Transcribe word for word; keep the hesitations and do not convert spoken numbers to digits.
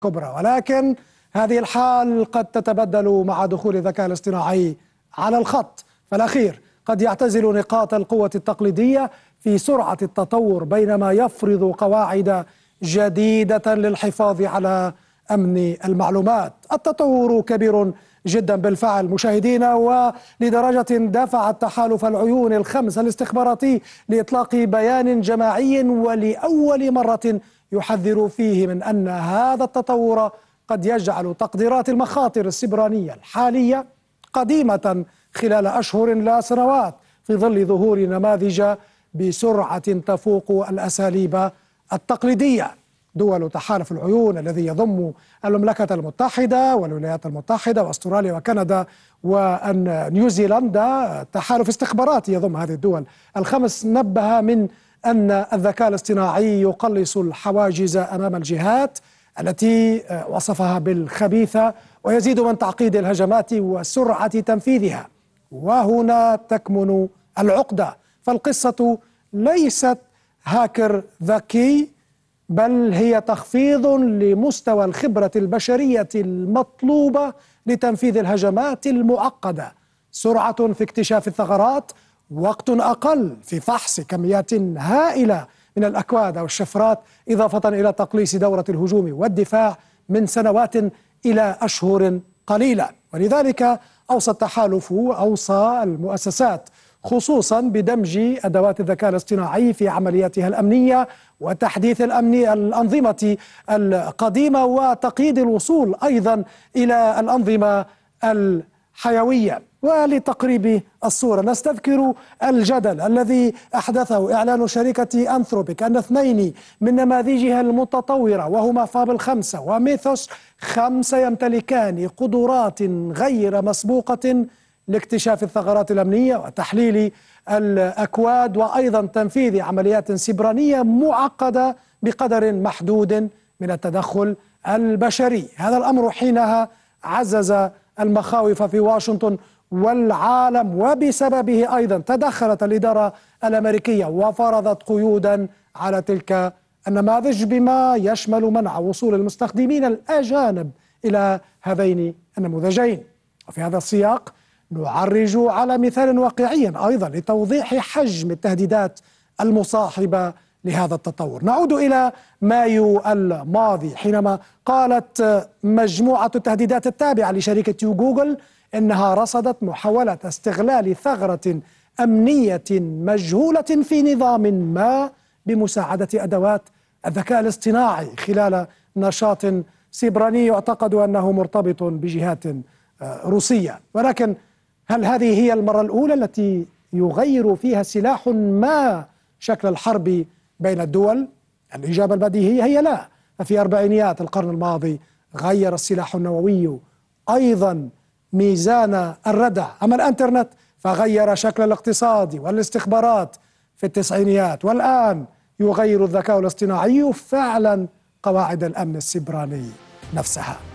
كبرى، ولكن هذه الحال قد تتبدل مع دخول الذكاء الاصطناعي على الخط، فالأخير قد يعتزل نقاط القوة التقليدية في سرعة التطور بينما يفرض قواعد جديدة للحفاظ على أمن المعلومات. التطور كبير جدا بالفعل مشاهدينا، ولدرجة دفع تحالف العيون الخمس الاستخباراتي لإطلاق بيان جماعي ولأول مرة يحذر فيه من أن هذا التطور قد يجعل تقديرات المخاطر السيبرانية الحالية قديمة خلال أشهر لا سنوات، في ظل ظهور نماذج بسرعة تفوق الأساليب التقليدية. دول تحالف العيون الذي يضم المملكة المتحدة والولايات المتحدة واستراليا وكندا ونيوزيلندا، تحالف استخباراتي يضم هذه الدول الخمس، نبه من أن الذكاء الاصطناعي يقلص الحواجز أمام الجهات التي وصفها بالخبيثة ويزيد من تعقيد الهجمات وسرعة تنفيذها. وهنا تكمن العقدة، فالقصة ليست هاكر ذكي، بل هي تخفيض لمستوى الخبرة البشرية المطلوبة لتنفيذ الهجمات المعقدة، سرعة في اكتشاف الثغرات، وقت أقل في فحص كميات هائلة من الأكواد أو الشفرات، إضافة إلى تقليص دورة الهجوم والدفاع من سنوات إلى أشهر قليلة. ولذلك أوصى التحالف أوصى المؤسسات خصوصا بدمج أدوات الذكاء الاصطناعي في عملياتها الأمنية وتحديث الأمن الأنظمة القديمة وتقييد الوصول أيضا إلى الأنظمة الحيوية. ولتقريب الصورة نستذكر الجدل الذي أحدثه إعلان شركة أنثروبيك أن اثنين من نماذجها المتطورة وهما فابل خمسة وميثوس خمسة يمتلكان قدرات غير مسبوقة لاكتشاف الثغرات الأمنية وتحليل الأكواد وأيضا تنفيذ عمليات سيبرانية معقدة بقدر محدود من التدخل البشري. هذا الأمر حينها عزز المخاوف في واشنطن والعالم، وبسببه أيضا تدخلت الإدارة الأمريكية وفرضت قيودا على تلك النماذج بما يشمل منع وصول المستخدمين الأجانب إلى هذين النموذجين. وفي هذا السياق نعرج على مثال واقعي أيضا لتوضيح حجم التهديدات المصاحبة لهذا التطور. نعود إلى مايو الماضي حينما قالت مجموعة التهديدات التابعة لشركة جوجل إنها رصدت محاولة استغلال ثغرة أمنية مجهولة في نظام ما بمساعدة أدوات الذكاء الاصطناعي خلال نشاط سيبراني يعتقد أنه مرتبط بجهات روسية. ولكن هل هذه هي المرة الأولى التي يغير فيها سلاح ما شكل الحرب بين الدول؟ الإجابة البديهية هي لا. ففي أربعينيات القرن الماضي غير السلاح النووي أيضا ميزان الردع. أما الإنترنت فغير شكل الاقتصاد والاستخبارات في التسعينيات، والآن يغير الذكاء الاصطناعي فعلا قواعد الأمن السيبراني نفسها.